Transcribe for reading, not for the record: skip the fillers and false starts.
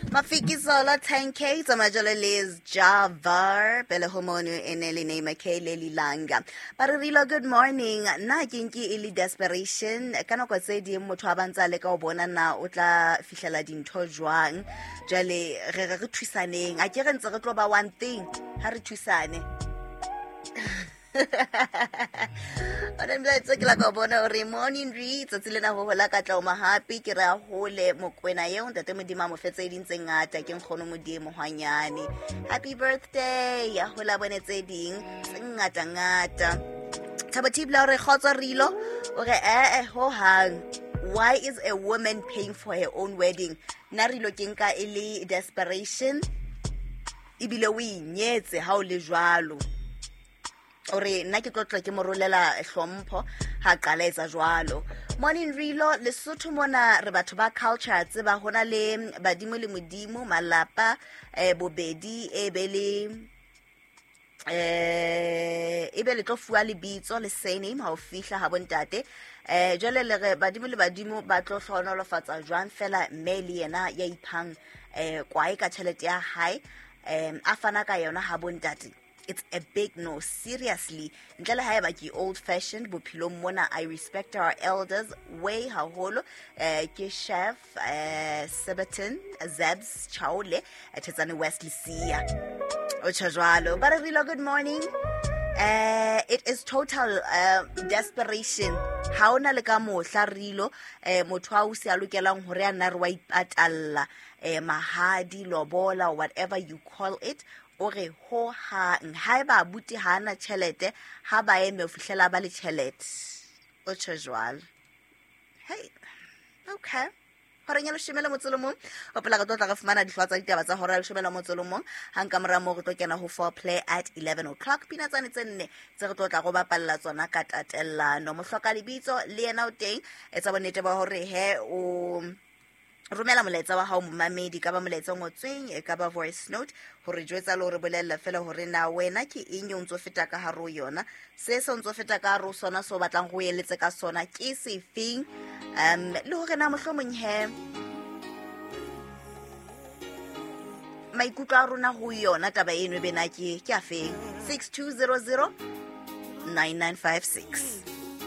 Mafikizolo 10K Zamajolo Liz Java Bele Homonu Eneli Name K Leli Langa. Parilo, good morning. Na kinki ili desperation. Kano kwa sedi motho a bantsa le ka o bona na o tla fihlela dintho jwang. Jale re thusaneng. A ke re ntse re tlo ba one thing. Ha re thusane. It's like a bona morning reads a tilena hola ka tla o mahapi ke ra hole mokwena eo ntate modimo mo fetse dintse ngata ke nkgono modimo hwanyane. Happy birthday ya hola bone tse ding ngata ngata. Thabatibla re khotsa rilo o re ho hang. Why is a woman paying for her own wedding? Narilo ke nka ele desperation ibile o inyetse ha o le jwalo. Ore nna ke tlotla ke morolela hlompho ha qala etsa jwalo. Morning Rilo Lesotho mona re batho ba culture tseba hona le badimo le modimo malapa bobedi e be le tlo fuwa le bitso le surname ha o fihla ha bontate jwale le badimo le badimo ba tlo hlonolofatsa jwang fela mme le yena ya iphang kwae ka tšhelete ya hae a fana ka yona ha bontate. It's a big no, seriously. Ndlela haeba ki old fashioned bophelo mona. I respect our elders way haholo. Ke chef Sebatin Zebs Chaule Tetsane Wesley Sia Ochajwalo. Barilo, good morning. It is total desperation. Ha ona le ka mohla Rilo motho a o se a lokelang hore a nna re wa ipatalla mahadi lobola or whatever you call it. Ore ho hang haeba buti hana tšhelete ha ba eme o fihlela ba le tšhelete o tshejwal. Hey, okay. Hore nyalo shimela motsolomong o pela ka tla ga fumana dihlwa tsa ditaba tsa hore le shimela motsolomong hang ka mora mo go tlo kena ho foreplay at 11 o'clock. Pina tsane tsenne tse re tla go bapalla tsona ka tatellano mo hloka lebitso le yena o teng etsa bonnete ba hore he o romela molaetsa wa hao momamedi ka ba molaetsa ngotsweng e ka ba voice note hore jwetsa le hore bolella fela hore na wena ke eng o ntso feta ka haro yona se ntso feta ka haro sona so batlang go eletse ka sona ke sefeng le hore na mohlomong he maikutlo a rona go yona taba eno be na ke a feng 6200 9956